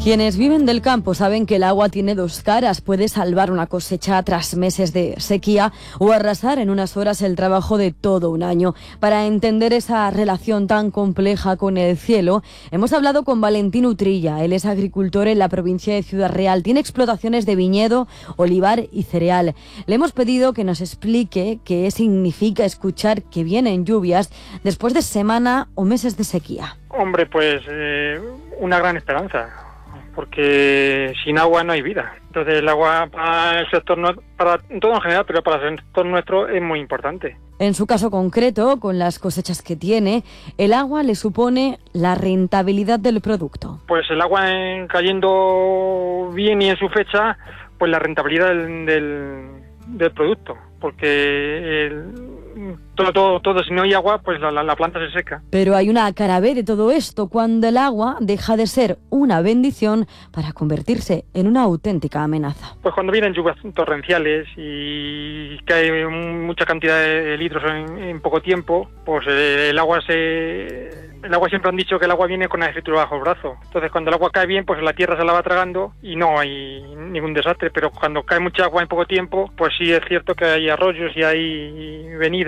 Quienes viven del campo saben que el agua tiene dos caras. Puede salvar una cosecha tras meses de sequía o arrasar en unas horas el trabajo de todo un año. Para entender esa relación tan compleja con el cielo, hemos hablado con Valentín Utrilla. Él es agricultor en la provincia de Ciudad Real. Tiene explotaciones de viñedo, olivar y cereal. Le hemos pedido que nos explique qué significa escuchar que vienen lluvias después de semana o meses de sequía. Hombre, pues una gran esperanza, porque sin agua no hay vida. Entonces el agua para el sector, para todo en general, pero para el sector nuestro es muy importante. En su caso concreto, con las cosechas que tiene, el agua le supone la rentabilidad del producto. Pues el agua cayendo bien y en su fecha, pues la rentabilidad del producto, porque todo, si no hay agua, pues la planta se seca. Pero hay una cara B de todo esto, cuando el agua deja de ser una bendición para convertirse en una auténtica amenaza. Pues cuando vienen lluvias torrenciales y cae mucha cantidad de litros en poco tiempo, pues el agua siempre han dicho que el agua viene con la escritura bajo el brazo. Entonces cuando el agua cae bien, pues la tierra se la va tragando y no hay ningún desastre. Pero cuando cae mucha agua en poco tiempo, pues sí es cierto que hay arroyos y hay venidas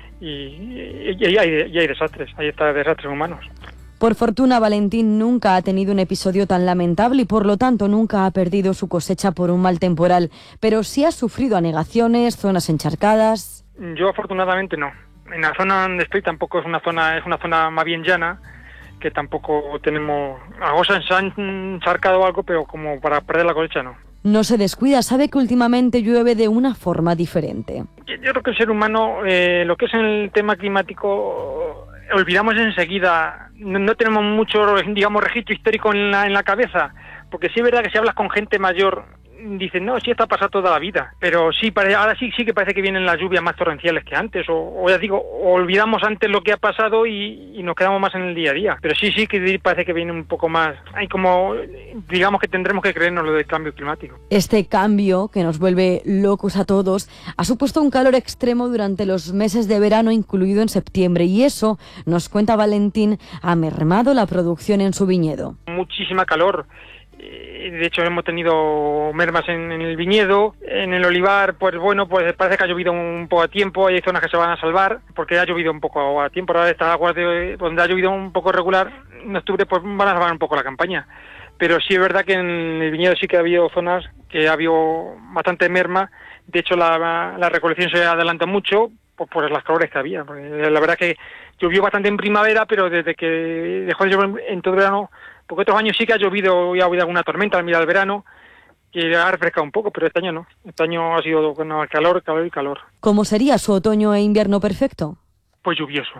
y hay desastres, hay desastres humanos. Por fortuna, Valentín nunca ha tenido un episodio tan lamentable y por lo tanto nunca ha perdido su cosecha por un mal temporal, pero sí ha sufrido anegaciones, zonas encharcadas. Yo afortunadamente no. En la zona donde estoy tampoco es una zona más bien llana, que tampoco tenemos... Algo se han encharcado algo, pero como para perder la cosecha no. No se descuida, sabe que últimamente llueve de una forma diferente. Yo creo que el ser humano, lo que es en el tema climático, olvidamos enseguida. No tenemos mucho, digamos, registro histórico en la cabeza, porque sí es verdad que si hablas con gente mayor, dicen, no, sí, está pasado toda la vida, pero sí, ahora sí que parece que vienen las lluvias más torrenciales que antes, o ya digo, olvidamos antes lo que ha pasado y nos quedamos más en el día a día, pero sí que parece que viene un poco más, hay como, digamos que tendremos que creernos lo del cambio climático. Este cambio, que nos vuelve locos a todos, ha supuesto un calor extremo durante los meses de verano, incluido en septiembre, y eso, nos cuenta Valentín, ha mermado la producción en su viñedo. Muchísima calor. De hecho hemos tenido mermas en el viñedo, en el olivar, pues bueno, pues parece que ha llovido un poco a tiempo, hay zonas que se van a salvar porque ha llovido un poco a tiempo. Ahora estas aguas donde ha llovido un poco regular en octubre, pues van a salvar un poco la campaña. Pero sí es verdad que en el viñedo sí que ha habido zonas que ha habido bastante merma. De hecho la recolección se adelanta mucho por las calores que había. Porque la verdad que llovió bastante en primavera, pero desde que dejó de llover en todo el verano, porque otros años sí que ha llovido y ha habido alguna tormenta al mirar el verano, que ha refrescado un poco, pero este año no. Este año ha sido calor y calor. ¿Cómo sería su otoño e invierno perfecto? Pues lluvioso.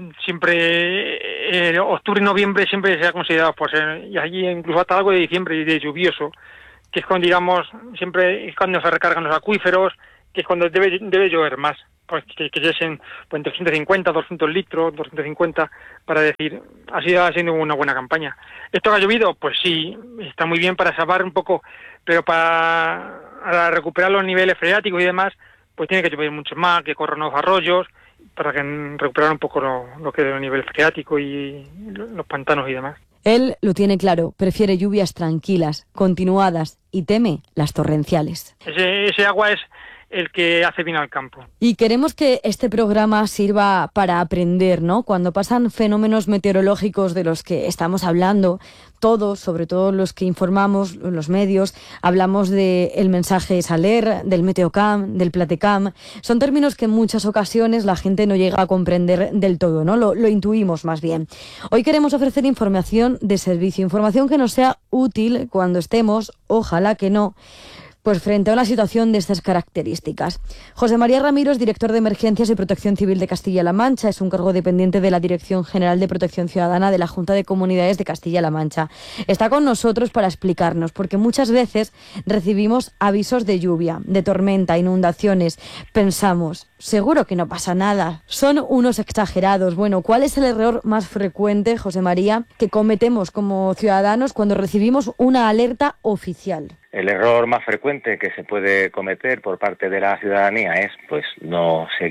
Siempre, octubre y noviembre siempre se ha considerado, pues, y allí incluso hasta algo de diciembre, de lluvioso, que es cuando, digamos, siempre es cuando se recargan los acuíferos, que es cuando debe llover más. Pues que lleguen pues, entre 150, 200 litros, 250, para decir, ha sido una buena campaña. ¿Esto que ha llovido? Pues sí, está muy bien para salvar un poco, pero para recuperar los niveles freáticos y demás, pues tiene que llover mucho más, que corran los arroyos, para recuperar un poco lo que es el nivel freático y los pantanos y demás. Él lo tiene claro, prefiere lluvias tranquilas, continuadas, y teme las torrenciales. Ese agua es el que hace bien al campo. Y queremos que este programa sirva para aprender, ¿no? Cuando pasan fenómenos meteorológicos de los que estamos hablando, todos, sobre todo los que informamos, los medios, hablamos del mensaje Saler, del Meteocam, del Platecam. Son términos que en muchas ocasiones la gente no llega a comprender del todo, ¿no? Lo intuimos más bien. Hoy queremos ofrecer información de servicio, información que nos sea útil cuando estemos, ojalá que no, pues frente a una situación de estas características. José María Ramiro es director de Emergencias y Protección Civil de Castilla-La Mancha. Es un cargo dependiente de la Dirección General de Protección Ciudadana de la Junta de Comunidades de Castilla-La Mancha. Está con nosotros para explicarnos, porque muchas veces recibimos avisos de lluvia, de tormenta, inundaciones. Pensamos, seguro que no pasa nada, son unos exagerados. Bueno, ¿cuál es el error más frecuente, José María, que cometemos como ciudadanos cuando recibimos una alerta oficial? El error más frecuente que se puede cometer por parte de la ciudadanía es pues no seguir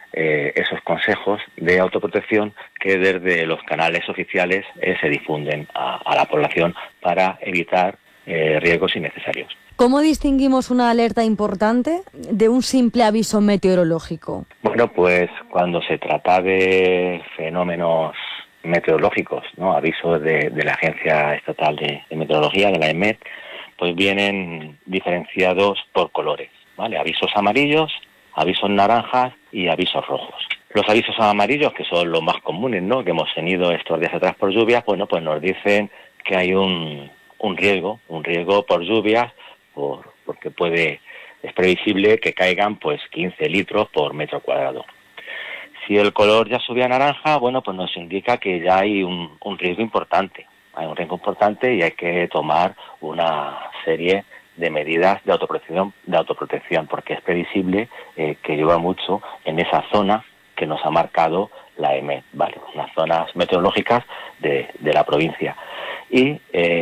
esos consejos de autoprotección que desde los canales oficiales se difunden a la población para evitar riesgos innecesarios. ¿Cómo distinguimos una alerta importante de un simple aviso meteorológico? Bueno, pues cuando se trata de fenómenos meteorológicos, ¿no? Avisos de la Agencia Estatal de Meteorología, de la EMET, pues vienen diferenciados por colores, ¿vale? Avisos amarillos, avisos naranjas y avisos rojos. Los avisos amarillos, que son los más comunes, ¿no?, que hemos tenido estos días atrás por lluvias, bueno, pues nos dicen que hay un riesgo por lluvias, porque es previsible que caigan pues 15 litros por metro cuadrado. Si el color ya sube a naranja, bueno, pues nos indica que ya hay un riesgo importante. Hay un riesgo importante y hay que tomar una serie de medidas de autoprotección, porque es previsible que llueva mucho en esa zona que nos ha marcado la EMET, ¿vale? Unas zonas meteorológicas de la provincia. Y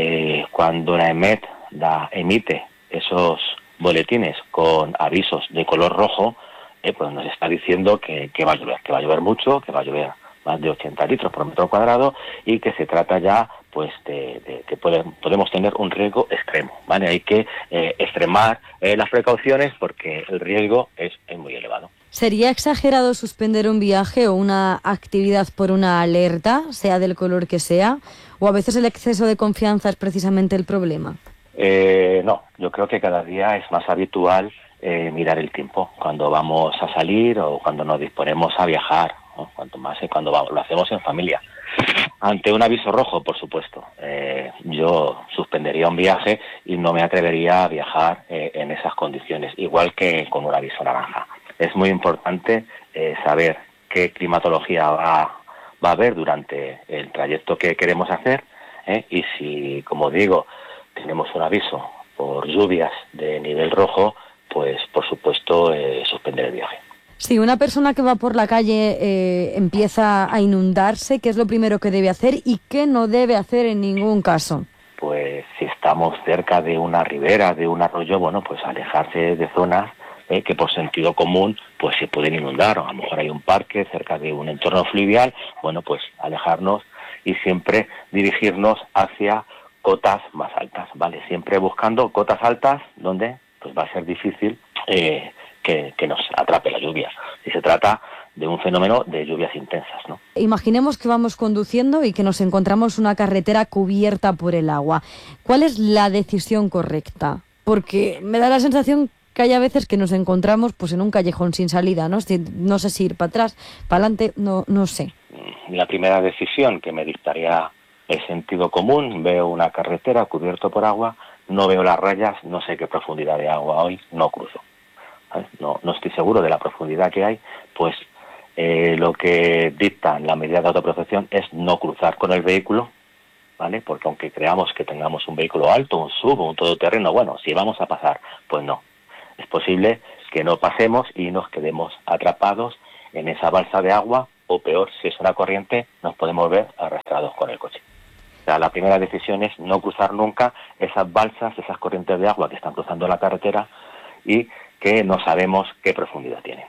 cuando la EMET emite esos boletines con avisos de color rojo, pues nos está diciendo que va a llover mucho, que va a llover más de 80 litros por metro cuadrado y que se trata ya pues de que podemos tener un riesgo extremo, ¿vale? Hay que extremar las precauciones porque el riesgo es muy elevado. ¿Sería exagerado suspender un viaje o una actividad por una alerta, sea del color que sea? ¿O a veces el exceso de confianza es precisamente el problema? No, yo creo que cada día es más habitual mirar el tiempo cuando vamos a salir o cuando nos disponemos a viajar, ¿no? Cuanto más cuando lo hacemos en familia. Ante un aviso rojo, por supuesto, yo suspendería un viaje y no me atrevería a viajar en esas condiciones, igual que con un aviso naranja. Es muy importante saber qué climatología va a haber durante el trayecto que queremos hacer, y si, como digo, tenemos un aviso por lluvias de nivel rojo, pues por supuesto suspender el viaje. Si una persona que va por la calle empieza a inundarse, ¿qué es lo primero que debe hacer y qué no debe hacer en ningún caso? Pues si estamos cerca de una ribera, de un arroyo, bueno, pues alejarse de zonas que por sentido común pues se pueden inundar. O a lo mejor hay un parque cerca de un entorno fluvial, bueno, pues alejarnos y siempre dirigirnos hacia cotas más altas, ¿vale? Siempre buscando cotas altas donde pues va a ser difícil que nos atrape la lluvia, si se trata de un fenómeno de lluvias intensas, ¿no? Imaginemos que vamos conduciendo y que nos encontramos una carretera cubierta por el agua. ¿Cuál es la decisión correcta? Porque me da la sensación que hay a veces que nos encontramos pues en un callejón sin salida, ¿no? No sé si ir para atrás, para adelante, no sé. La primera decisión que me dictaría el sentido común: veo una carretera cubierta por agua, no veo las rayas, no sé qué profundidad de agua hoy, no cruzo. ¿Vale? No estoy seguro de la profundidad que hay, pues lo que dictan la medida de autoprotección es no cruzar con el vehículo, ¿vale? Porque aunque creamos que tengamos un vehículo alto, un SUV, un todoterreno, bueno, si vamos a pasar, pues no. Es posible que no pasemos y nos quedemos atrapados en esa balsa de agua, o peor, si es una corriente, nos podemos ver arrastrados con el coche. O sea, la primera decisión es no cruzar nunca esas balsas, esas corrientes de agua que están cruzando la carretera y que no sabemos qué profundidad tienen.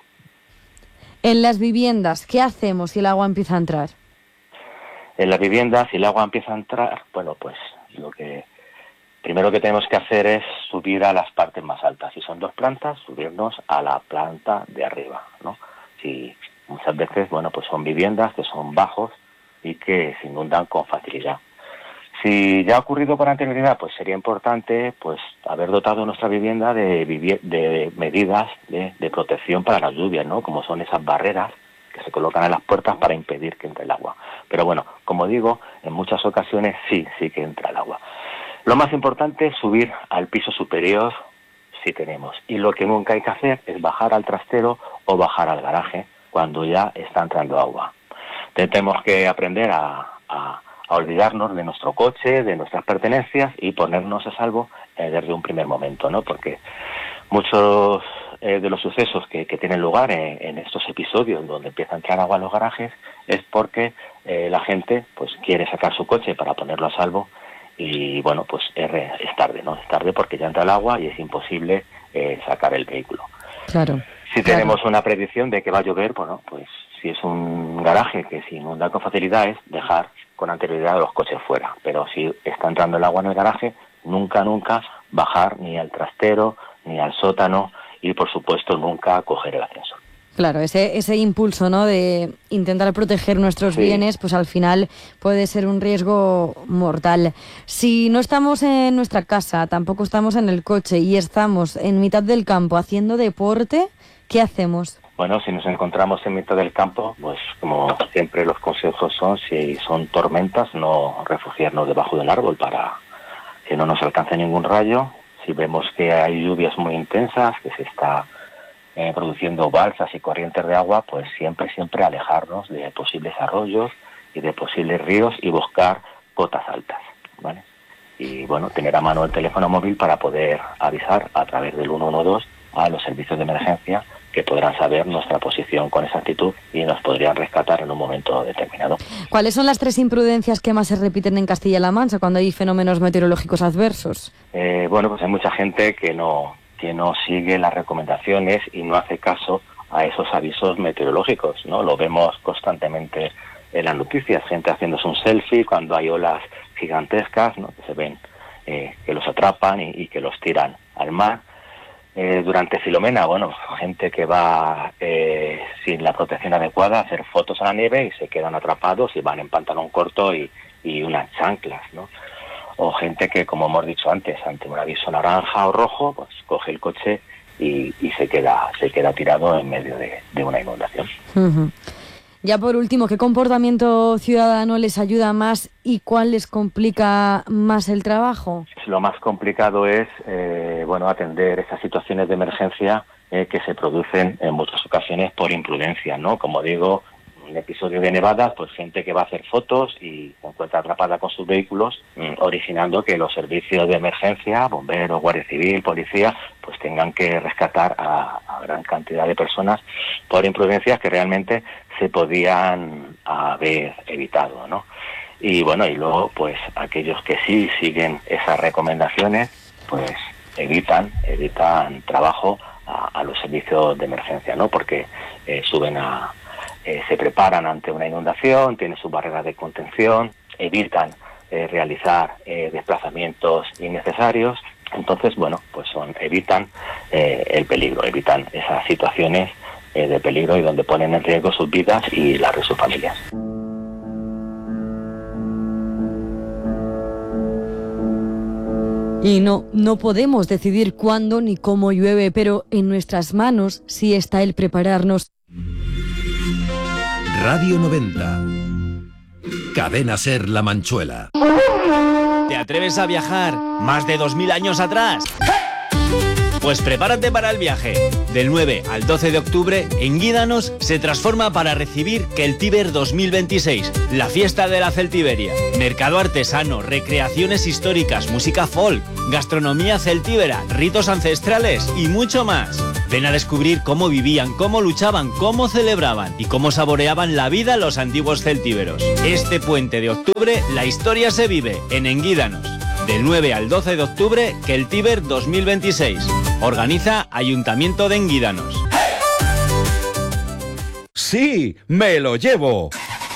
En las viviendas, ¿qué hacemos si el agua empieza a entrar? En las viviendas, si el agua empieza a entrar, bueno, pues lo que primero que tenemos que hacer es subir a las partes más altas. Si son 2 plantas, subirnos a la planta de arriba, ¿no? Si muchas veces, bueno, pues son viviendas que son bajos y que se inundan con facilidad. Si ya ha ocurrido con anterioridad, pues sería importante pues haber dotado nuestra vivienda de medidas de protección para las lluvias, ¿no? Como son esas barreras que se colocan en las puertas para impedir que entre el agua. Pero bueno, como digo, en muchas ocasiones sí que entra el agua. Lo más importante es subir al piso superior si tenemos. Y lo que nunca hay que hacer es bajar al trastero o bajar al garaje cuando ya está entrando agua. Tenemos que aprender a olvidarnos de nuestro coche, de nuestras pertenencias y ponernos a salvo desde un primer momento, ¿no? Porque muchos de los sucesos que tienen lugar en estos episodios donde empieza a entrar agua en los garajes es porque la gente pues quiere sacar su coche para ponerlo a salvo y bueno, pues es tarde, ¿no? Es tarde porque ya entra el agua y es imposible sacar el vehículo. Claro. Si tenemos una predicción de que va a llover, bueno, pues si es un garaje que se inunda con facilidad, es dejar con anterioridad los coches fuera. Pero si está entrando el agua en el garaje, nunca bajar ni al trastero, ni al sótano, y por supuesto nunca coger el ascensor. Claro, ese impulso, ¿no?, de intentar proteger nuestros bienes, pues al final puede ser un riesgo mortal. Si no estamos en nuestra casa, tampoco estamos en el coche y estamos en mitad del campo haciendo deporte, ¿qué hacemos? Bueno, si nos encontramos en mitad del campo, pues como siempre los consejos son, si son tormentas, no refugiarnos debajo del árbol para que no nos alcance ningún rayo. Si vemos que hay lluvias muy intensas, que se está produciendo balsas y corrientes de agua, pues siempre alejarnos de posibles arroyos y de posibles ríos y buscar cotas altas, ¿vale? Y bueno, tener a mano el teléfono móvil para poder avisar a través del 112 a los servicios de emergencia, que podrán saber nuestra posición con exactitud y nos podrían rescatar en un momento determinado. ¿Cuáles son las 3 imprudencias que más se repiten en Castilla-La Mancha cuando hay fenómenos meteorológicos adversos? Bueno, pues hay mucha gente que no sigue las recomendaciones y no hace caso a esos avisos meteorológicos, ¿no? Lo vemos constantemente en las noticias, gente haciéndose un selfie cuando hay olas gigantescas, ¿no?, que se ven que los atrapan y que los tiran al mar. Durante Filomena, bueno, gente que va sin la protección adecuada a hacer fotos a la nieve y se quedan atrapados y van en pantalón corto y unas chanclas, ¿no? O gente que, como hemos dicho antes, ante un aviso naranja o rojo, pues coge el coche y se queda tirado en medio de una inundación. Uh-huh. Ya por último, ¿qué comportamiento ciudadano les ayuda más y cuál les complica más el trabajo? Lo más complicado es atender esas situaciones de emergencia que se producen en muchas ocasiones por imprudencia, ¿no? Como digo, un episodio de nevadas, pues gente que va a hacer fotos y se encuentra atrapada con sus vehículos, originando que los servicios de emergencia, bomberos, guardia civil, policía, pues tengan que rescatar a gran cantidad de personas por imprudencias que realmente se podían haber evitado, ¿no? Y bueno, y luego pues aquellos que sí siguen esas recomendaciones, pues evitan trabajo a los servicios de emergencia, ¿no? Porque se preparan ante una inundación, tienen sus barreras de contención, evitan realizar desplazamientos innecesarios. Entonces, bueno, pues evitan el peligro, evitan esas situaciones de peligro y donde ponen en riesgo sus vidas y las de sus familias. Y no podemos decidir cuándo ni cómo llueve, pero en nuestras manos sí está el prepararnos. Radio 90. Cadena Ser La Manchuela. ¿Te atreves a viajar más de 2000 años atrás? Pues prepárate para el viaje. Del 9 al 12 de octubre, Enguídanos se transforma para recibir Celtíber 2026, la fiesta de la Celtiberia. Mercado artesano, recreaciones históricas, música folk, gastronomía celtíbera, ritos ancestrales y mucho más. Ven a descubrir cómo vivían, cómo luchaban, cómo celebraban y cómo saboreaban la vida los antiguos celtíberos. Este puente de octubre, la historia se vive en Enguídanos. Del 9 al 12 de octubre, Celtíber 2026. Organiza Ayuntamiento de Enguídanos. ¡Sí! ¡Me lo llevo!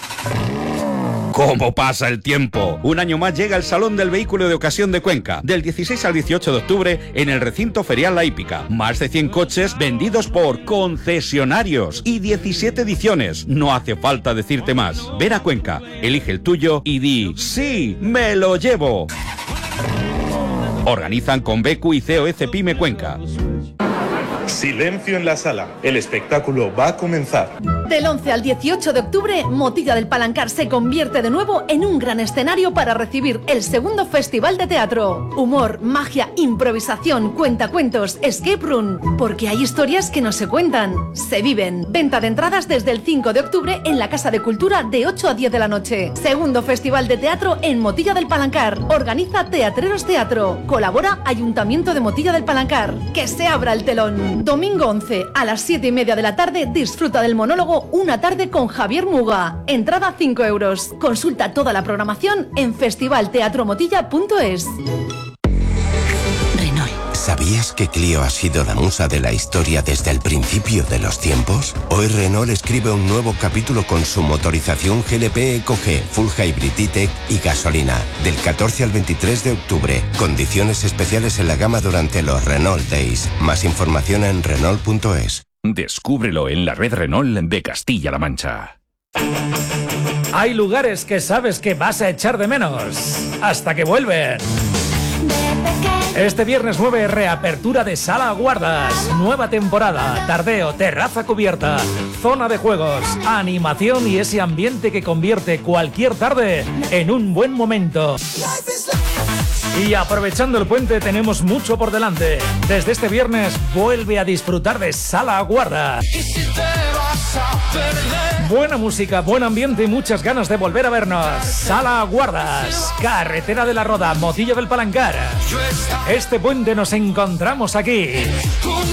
¿Cómo pasa el tiempo? Un año más llega el Salón del Vehículo de Ocasión de Cuenca, del 16 al 18 de octubre en el recinto ferial La Hípica. Más de 100 coches vendidos por concesionarios y 17 ediciones. No hace falta decirte más. Ven a Cuenca, elige el tuyo y di ¡sí, me lo llevo! Organizan con Becu y COEC Pyme Cuenca. Silencio en la sala. El espectáculo va a comenzar. Del 11 al 18 de octubre, Motilla del Palancar se convierte de nuevo en un gran escenario para recibir el segundo Festival de Teatro. Humor, magia, improvisación, cuentacuentos, escape room. Porque hay historias que no se cuentan, se viven. Venta de entradas desde el 5 de octubre en la Casa de Cultura de 8 a 10 de la noche. Segundo Festival de Teatro en Motilla del Palancar. Organiza Teatreros Teatro. Colabora Ayuntamiento de Motilla del Palancar. Que se abra el telón. Domingo 11 a las 7:30 de la tarde disfruta del monólogo Una tarde con Javier Muga. Entrada 5 euros. Consulta toda la programación en festivalteatromotilla.es. ¿Sabías que Clio ha sido la musa de la historia desde el principio de los tiempos? Hoy Renault escribe un nuevo capítulo con su motorización GLP Eco G, Full Hybrid E-Tech y gasolina. Del 14 al 23 de octubre. Condiciones especiales en la gama durante los Renault Days. Más información en Renault.es. Descúbrelo en la red Renault de Castilla-La Mancha. Hay lugares que sabes que vas a echar de menos hasta que vuelven. Este viernes 9, reapertura de Sala Guardas. Nueva temporada, tardeo, terraza cubierta, zona de juegos, animación y ese ambiente que convierte cualquier tarde en un buen momento. Y aprovechando el puente tenemos mucho por delante. Desde este viernes vuelve a disfrutar de Sala Guardas. Buena música, buen ambiente y muchas ganas de volver a vernos. Sala Guardas, Carretera de la Roda, Mocillo del Palancar. Este puente nos encontramos aquí.